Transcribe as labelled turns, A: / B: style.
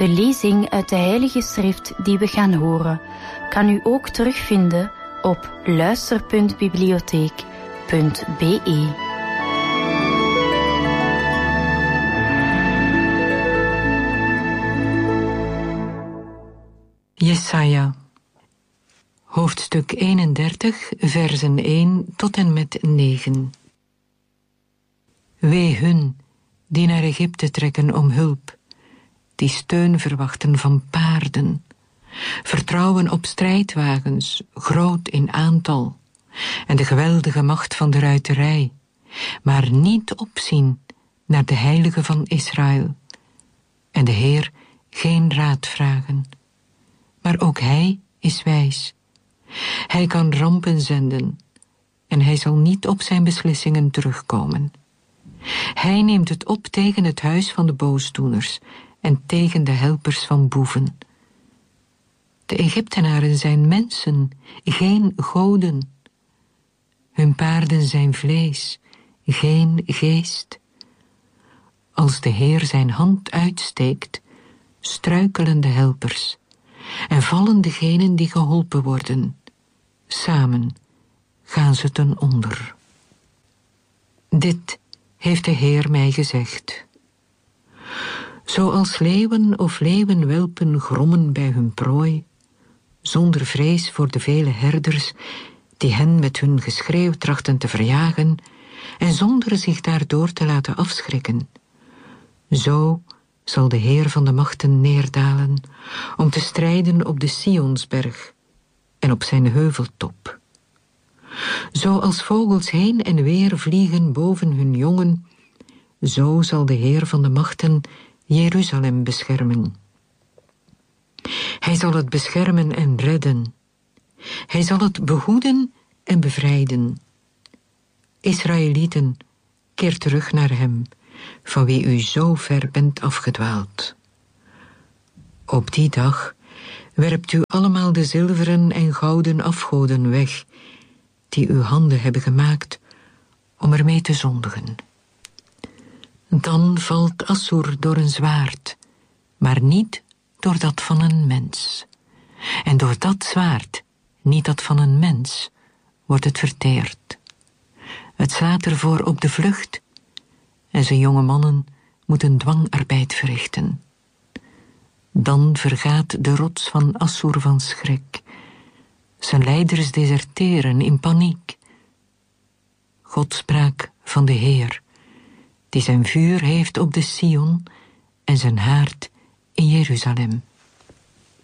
A: De lezing uit de Heilige Schrift die we gaan horen, kan u ook terugvinden op luister.bibliotheek.be.
B: Jesaja, hoofdstuk 31, versen 1 tot en met 9. Wee hun die naar Egypte trekken om hulp, die steun verwachten van paarden, vertrouwen op strijdwagens, groot in aantal, en de geweldige macht van de ruiterij, maar niet opzien naar de Heilige van Israël, en de Heer geen raad vragen. Maar ook Hij is wijs. Hij kan rampen zenden, en Hij zal niet op zijn beslissingen terugkomen. Hij neemt het op tegen het huis van de boosdoeners en tegen de helpers van boeven. De Egyptenaren zijn mensen, geen goden. Hun paarden zijn vlees, geen geest. Als de Heer zijn hand uitsteekt, struikelen de helpers en vallen degenen die geholpen worden. Samen gaan ze ten onder. Dit heeft de Heer mij gezegd. Zoals leeuwen of leeuwenwelpen grommen bij hun prooi, zonder vrees voor de vele herders die hen met hun geschreeuw trachten te verjagen en zonder zich daardoor te laten afschrikken, zo zal de Heer van de machten neerdalen om te strijden op de Sionsberg en op zijn heuveltop. Zoals vogels heen en weer vliegen boven hun jongen, zo zal de Heer van de machten Jeruzalem beschermen. Hij zal het beschermen en redden. Hij zal het behoeden en bevrijden. Israëlieten, keer terug naar hem, van wie u zo ver bent afgedwaald. Op die dag werpt u allemaal de zilveren en gouden afgoden weg, die uw handen hebben gemaakt om ermee te zondigen. Dan valt Assur door een zwaard, maar niet door dat van een mens. En door dat zwaard, niet dat van een mens, wordt het verteerd. Het slaat ervoor op de vlucht, en zijn jonge mannen moeten dwangarbeid verrichten. Dan vergaat de rots van Assur van schrik. Zijn leiders deserteren in paniek. God sprak van de Heer, die zijn vuur heeft op de Sion en zijn haard in Jeruzalem.